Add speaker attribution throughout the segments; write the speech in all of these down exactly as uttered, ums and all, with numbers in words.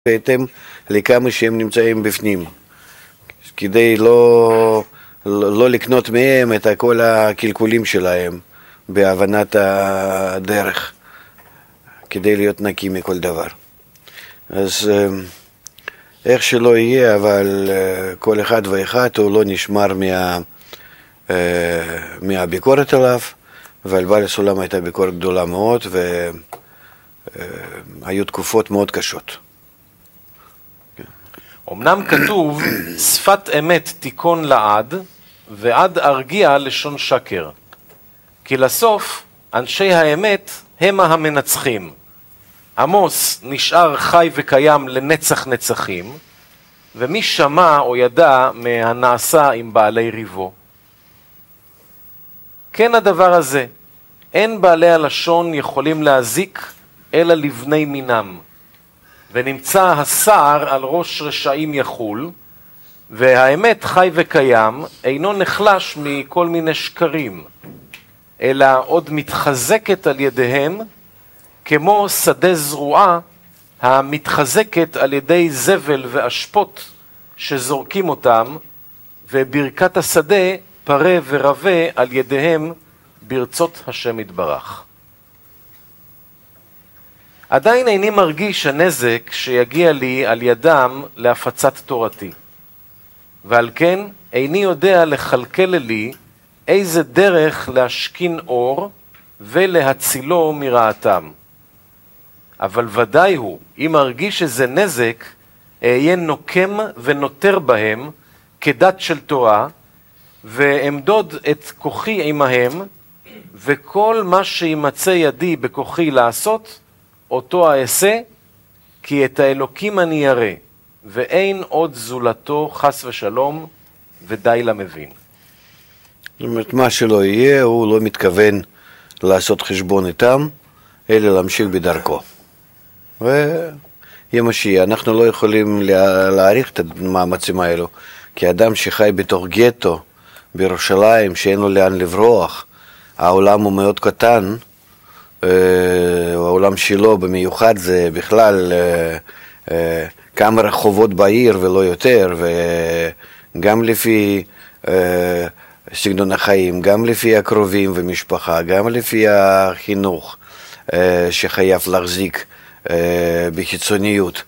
Speaker 1: בהתאם לכמה שהם נמצאים בפנים, כדי לא, לא לקנות מהם את כל הקלקולים שלהם בהבנת הדרך, כדי להיות נקי מכל דבר. אז איך שלא יהיה, אבל כל אחד ואחד הוא לא נשמר מה, מהביקורת עליו, ועל בעל הסולם הייתה ביקורת גדולה מאוד, והיו תקופות מאוד קשות.
Speaker 2: אמנם כתוב, שפת אמת תיקון לעד, ועד ארגיע לשון שקר. כי לסוף, אנשי האמת הם המנצחים. עמוס נשאר חי וקיים לנצח נצחים, ומי שמע או ידע מהנעשה עם בעלי ריבו. כן הדבר הזה, אין בעלי הלשון יכולים להזיק אלא לבני מינם. ונמצא הסער על ראש רשעים יחול, והאמת חי וקיים אינו נחלש מכל מיני שקרים, אלא עוד מתחזקת על ידיהם, כמו שדה זרועה המתחזקת על ידי זבל ואשפות שזורקים אותם, וברכת השדה פרה ורבה על ידיהם ברצות השם יתברך. עדיין איני מרגיש הנזק שיגיע לי על ידם להפצת תורתי, ועל כן איני יודע לחלקל לי איזה דרך להשכין אור ולהצילו מרעתם. אבל ודאי הוא, אם ארגיש איזה נזק, אהיה נוקם ונותר בהם כדת של תורה, ואמדוד את כוחי עמהם, וכל מה שימצא ידי בכוחי לעשות, אותו אעשה, כי את האלוקים אני ירא, ואין עוד זולתו חס ושלום, ודי למבין.
Speaker 1: זאת אומרת, מה שלא יהיה, הוא לא מתכוון לעשות חשבון איתם, אלא להמשיך בדרכו. ויהיה מה שיהיה. אנחנו לא יכולים להעריך את המאמצים האלו, כי אדם שחי בתוך גטו, בירושלים, שאין לו לאן לברוח, העולם הוא מאוד קטן, העולם שלו במיוחד זה בכלל כמה רחובות בעיר ולא יותר, וגם לפי סגנון החיים, גם לפי הקרובים ומשפחה, גם לפי החינוך שחייב להחזיק בחיצוניות,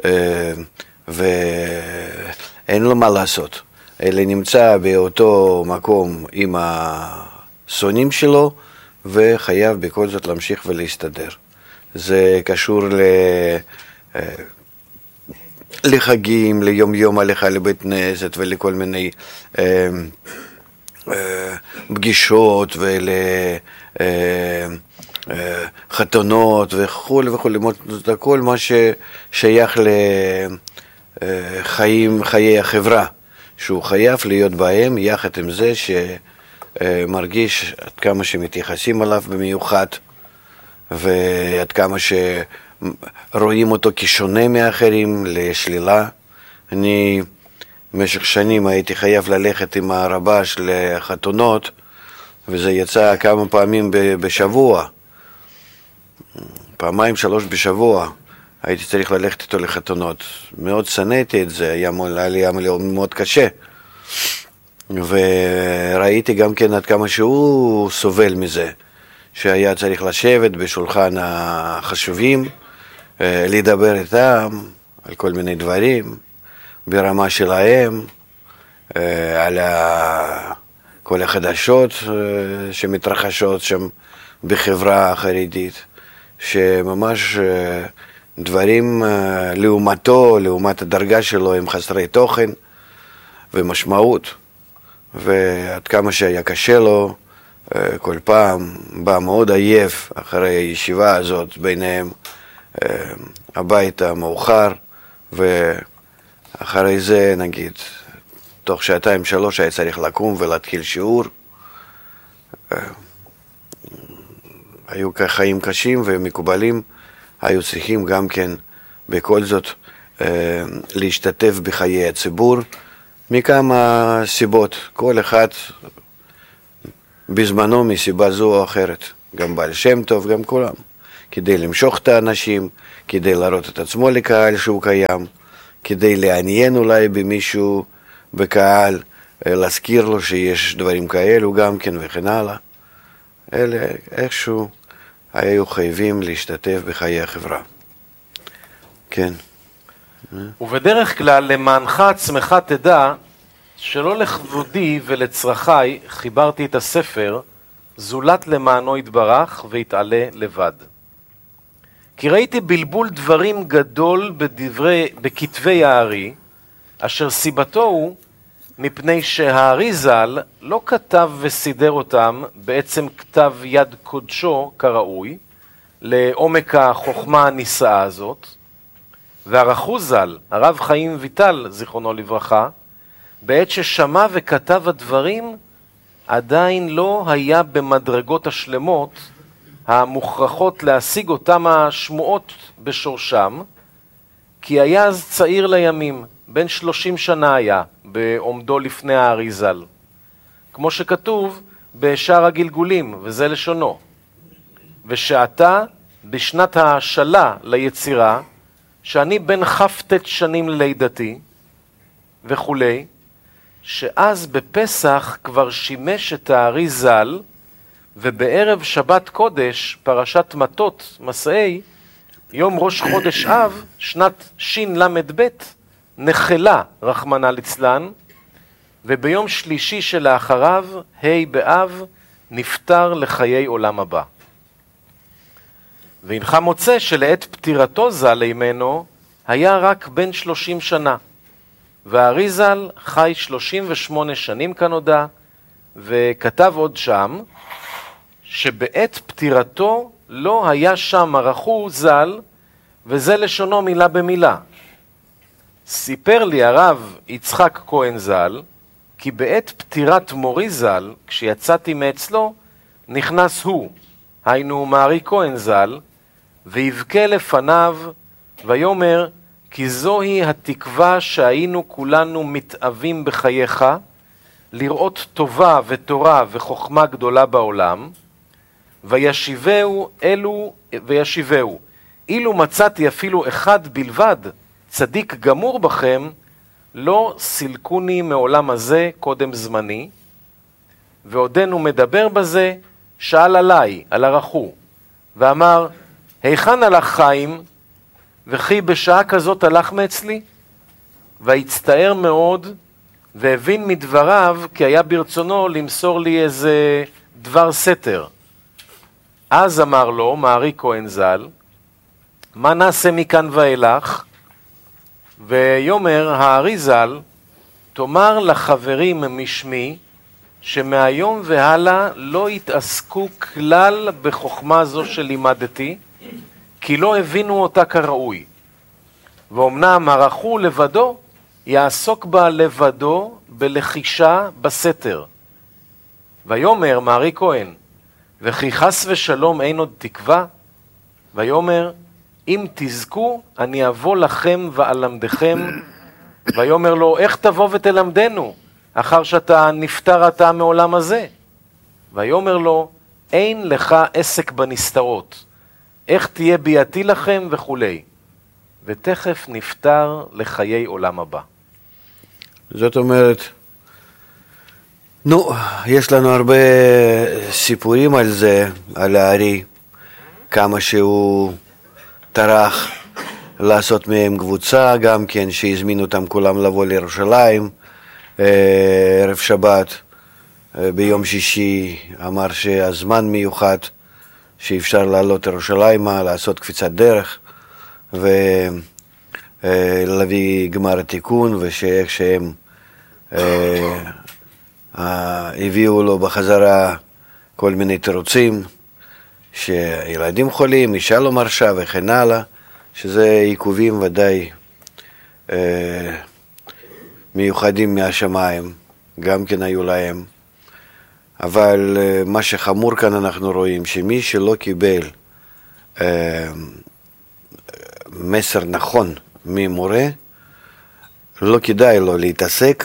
Speaker 1: ואין לו מה לעשות, אלא נמצא באותו מקום עם השונאים שלו, וחייב בכל זאת להמשיך ולהסתדר. זה קשור ל... לחגים, ליום יום הליכה לבית כנסת ולכל מיני אה, אה, פגישות ולחתונות וכו' וכו'. זה הכל מה ששייך לחיים, חיי החברה, שהוא חייב להיות בהם, יחד עם זה ש... מרגיש עד כמה שמתייחסים עליו במיוחד, ועד כמה שרואים אותו כשונה מאחרים, לשלילה. אני במשך שנים הייתי חייב ללכת עם הרבש לחתונות, וזה יצא כמה פעמים בשבוע, פעמיים שלוש בשבוע, הייתי צריך ללכת איתו לחתונות. מאוד שנאתי את זה, היה לי מאוד קשה. וראיתי גם כן עד כמה שהוא סובל מזה, שהיה צריך לשבת בשולחן החשובים, לדבר איתם על כל מיני דברים, ברמה שלהם, על כל החדשות שמתרחשות שם בחברה החרדית, שממש דברים לעומתו, לעומת הדרגה שלו, הם חסרי תוכן ומשמעות. ועד כמה שהיה קשה לו, כל פעם בא מאוד עייף אחרי הישיבה הזאת ביניהם הביתה מאוחר, ואחרי זה נגיד תוך שעתיים שלוש היה צריך לקום ולהתחיל שיעור. היו חיים קשים ומקובלים, היו צריכים גם כן בכל זאת להשתתף בחיי הציבור, מכמה סיבות, כל אחד בזמנו מסיבה זו או אחרת, גם בעל שם טוב, גם כולם. כדי למשוך את האנשים, כדי להראות את עצמו לקהל שהוא קיים, כדי לעניין אולי במישהו בקהל, להזכיר לו שיש דברים כאלו גם כן וכן הלאה. אלה איכשהו היו חייבים להשתתף בחיי החברה. כן.
Speaker 2: ובדרך כלל למענך עצמך תדע שלא לכבודי ולצרכי חיברתי את הספר, זולת למענו יתברך ויתעלה לבד. כי ראיתי בלבול דברים גדול בדברי, בכתבי הארי, אשר סיבתו הוא מפני שהארי ז"ל לא כתב וסידר אותם בעצם כתב יד קודשו כראוי, לעומק החוכמה הנישאה הזאת, והרחו ז"ל, הרב חיים ויטל, זיכרונו לברכה, בעת ששמע וכתב הדברים, עדיין לא היה במדרגות השלמות המוכרחות להשיג אותם השמועות בשורשם, כי היה אז צעיר לימים, בן שלושים שנה היה, בעומדו לפני הארי ז"ל. כמו שכתוב בשער הגלגולים, וזה לשונו. ושעתה, בשנת השלה ליצירה, שאני בן חפטת שנים ללידתי, וכולי, שאז בפסח כבר שימש את הארי ז"ל, ובערב שבת קודש, פרשת מטות, מסעי, יום ראש חודש אב, שנת שין למד בית, נחלה רחמנא ליצלן, וביום שלישי שלאחריו, ה' באב, נפטר לחיי עולם הבא. והנך מוצא שלעת פטירתו ז"ל ממנו, היה רק בן שלושים שנה. והארי ז"ל חי שלושים ושמונה שנים כנודע, וכתב עוד שם, שבעת פטירתו לא היה שם הרחו ז"ל, וזה לשונו מילה במילה. סיפר לי הרב יצחק כהן ז"ל, כי בעת פטירת מורי ז"ל, כשיצאתי מאצלו, נכנס הוא, היינו מארי כהן ז"ל, ויבכה לפניו, ויאמר, כי זוהי התקווה שהיינו כולנו מתאבים בחייך, לראות טובה ותורה וחוכמה גדולה בעולם, וישיבהו אלו, וישיבהו. אילו מצאתי אפילו אחד בלבד, צדיק גמור בכם, לא סילקוני מעולם הזה קודם זמני, ועודנו מדבר בזה, שאל עליי, על הרחו, ואמר, היכן הלך חיים, וכי בשעה כזאת הלך מאצלי? והצטער מאוד, והבין מדבריו, כי היה ברצונו למסור לי איזה דבר סתר. אז אמר לו, מארי כהן ז"ל, מה נעשה מכאן ואילך? ויאמר הארי ז"ל, תאמר לחברים משמי, שמהיום והלאה לא יתעסקו כלל בחוכמה זו שלימדתי, כי לא הבינו אותה כראוי. ואומנם הרחו לבדו, יעסוק בה לבדו בלחישה בסתר. ויאמר מארי כהן, וכי חס ושלום אין עוד תקווה? ויאמר, אם תזכו, אני אבוא לכם ואלמדכם. ויאמר לו, איך תבוא ותלמדנו, אחר שאתה נפטר אתה מעולם הזה? ויאמר לו, אין לך עסק בנסתרות, איך תהיה ביאתי לכם וכולי. ותכף נפטר לחיי עולם הבא.
Speaker 1: זאת אומרת, נו, יש לנו הרבה סיפורים על זה, על הארי, כמה שהוא טרח לעשות מהם קבוצה, גם כן שהזמינו אותם כולם לבוא לירושלים, ערב שבת, ביום שישי אמר שהזמן מיוחד, שאפשר לעלות לירושלימה, לעשות קפיצת דרך, ולהביא גמר התיקון, ושאיך שהם הביאו לו בחזרה כל מיני תירוצים, שילדים חולים, אישה לא מרשה וכן הלאה, שזה עיכובים ודאי אה, מיוחדים מהשמיים, גם כן היו להם. אבל אה, מה שחמור כאן אנחנו רואים, שמי שלא קיבל אה, מסר נכון ממורה, לא כדאי לו להתעסק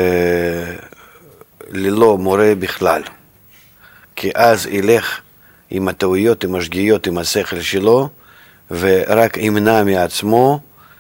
Speaker 1: אה, ללא מורה בכלל. כי אז ילך, עם הטעויות, עם השגיאות, עם השכל שלו, ורק ימנע מעצמו